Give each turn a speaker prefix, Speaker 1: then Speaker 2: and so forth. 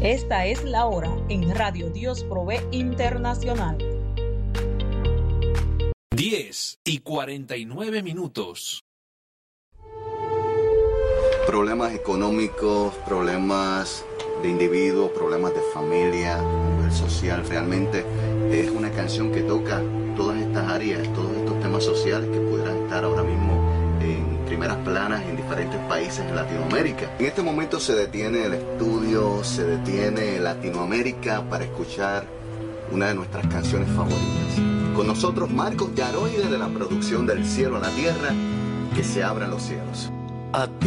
Speaker 1: Esta es la hora en Radio Dios Provee Internacional.
Speaker 2: 10:49.
Speaker 3: Problemas económicos, problemas de individuos, problemas de familia, a nivel social. Realmente es una canción que toca todas estas áreas, todos estos temas sociales que pudieran estar ahora mismo en primeras planas en diferentes países en Latinoamérica. En este momento se detiene el estudio, se detiene Latinoamérica para escuchar una de nuestras canciones favoritas. Con nosotros Marcos Yaroide de la producción Del Cielo a la Tierra, que se abran los cielos.